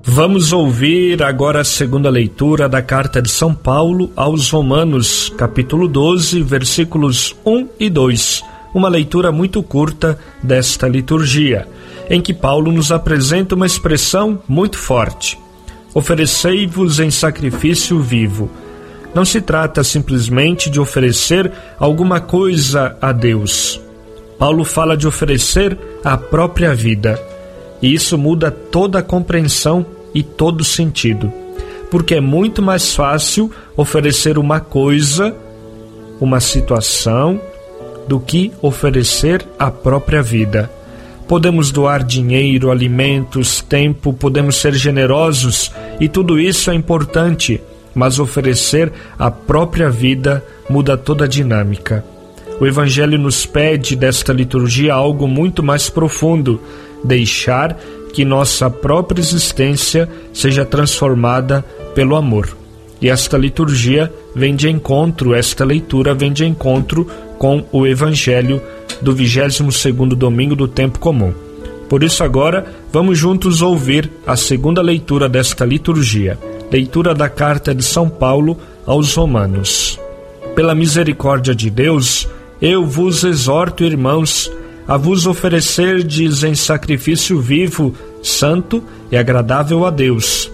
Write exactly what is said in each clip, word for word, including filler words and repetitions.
Vamos ouvir agora a segunda leitura da carta de São Paulo aos Romanos, capítulo doze, versículos um e dois. Uma leitura muito curta desta liturgia, em que Paulo nos apresenta uma expressão muito forte: oferecei-vos em sacrifício vivo. Não se trata simplesmente de oferecer alguma coisa a Deus. Paulo fala de oferecer a própria vida. E isso muda toda a compreensão e todo o sentido. Porque é muito mais fácil oferecer uma coisa, uma situação, do que oferecer a própria vida. Podemos doar dinheiro, alimentos, tempo, podemos ser generosos, e tudo isso é importante, mas oferecer a própria vida muda toda a dinâmica. O Evangelho nos pede desta liturgia algo muito mais profundo: deixar que nossa própria existência seja transformada pelo amor. E esta liturgia vem de encontro, esta leitura vem de encontro com o Evangelho do vigésimo segundo domingo do tempo comum. Por isso agora, vamos juntos ouvir a segunda leitura desta liturgia, leitura da carta de São Paulo aos Romanos. Pela misericórdia de Deus, eu vos exorto, irmãos, a vos oferecerdes em sacrifício vivo, santo e agradável a Deus.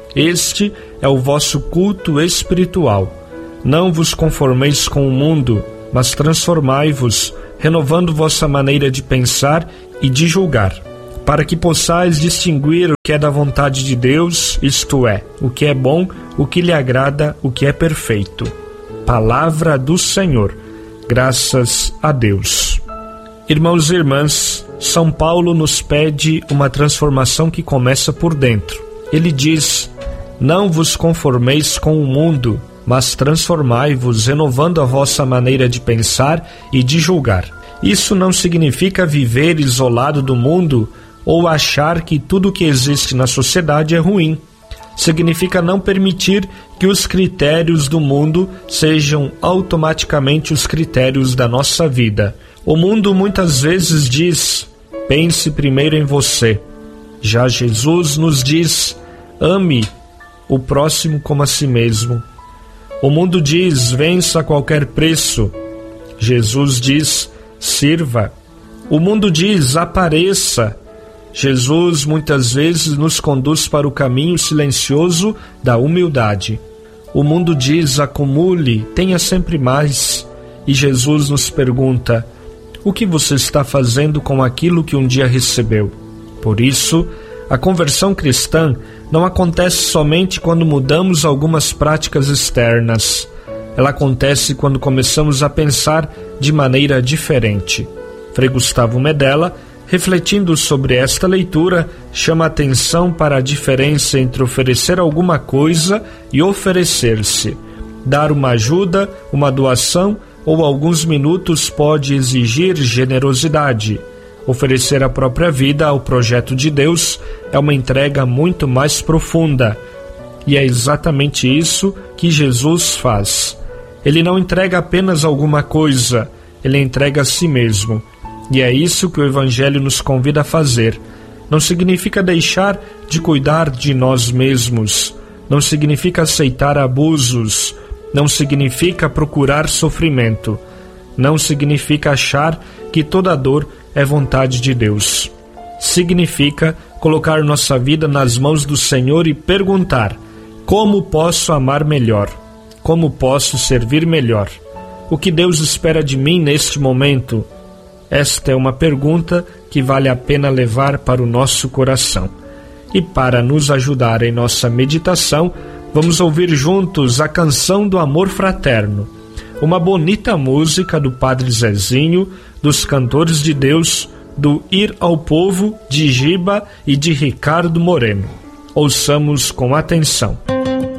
Este é o vosso culto espiritual. Não vos conformeis com o mundo, mas transformai-vos, renovando vossa maneira de pensar e de julgar, para que possais distinguir o que é da vontade de Deus, isto é, o que é bom, o que lhe agrada, o que é perfeito. Palavra do Senhor. Graças a Deus. Irmãos e irmãs, São Paulo nos pede uma transformação que começa por dentro. Ele diz: não vos conformeis com o mundo, mas transformai-vos, renovando a vossa maneira de pensar e de julgar. Isso não significa viver isolado do mundo ou achar que tudo que existe na sociedade é ruim. Significa não permitir que os critérios do mundo sejam automaticamente os critérios da nossa vida. O mundo muitas vezes diz: pense primeiro em você. Já Jesus nos diz: ame o próximo como a si mesmo. O mundo diz: vença a qualquer preço. Jesus diz: sirva. O mundo diz: apareça. Jesus muitas vezes nos conduz para o caminho silencioso da humildade. O mundo diz: acumule, tenha sempre mais. E Jesus nos pergunta: o que você está fazendo com aquilo que um dia recebeu? Por isso, a conversão cristã não acontece somente quando mudamos algumas práticas externas. Ela acontece quando começamos a pensar de maneira diferente. Frei Gustavo Medella, refletindo sobre esta leitura, chama atenção para a diferença entre oferecer alguma coisa e oferecer-se. Dar uma ajuda, uma doação ou alguns minutos pode exigir generosidade. Oferecer a própria vida ao projeto de Deus é uma entrega muito mais profunda. E é exatamente isso que Jesus faz. Ele não entrega apenas alguma coisa, ele entrega a si mesmo. E é isso que o Evangelho nos convida a fazer. Não significa deixar de cuidar de nós mesmos. Não significa aceitar abusos. Não significa procurar sofrimento. Não significa achar que toda dor é vontade de Deus. Significa colocar nossa vida nas mãos do Senhor e perguntar: como posso amar melhor? Como posso servir melhor? O que Deus espera de mim neste momento? Esta é uma pergunta que vale a pena levar para o nosso coração. E para nos ajudar em nossa meditação, vamos ouvir juntos a canção do amor fraterno, uma bonita música do Padre Zezinho, dos Cantores de Deus, do Ir ao Povo, de Giba e de Ricardo Moreno. Ouçamos com atenção.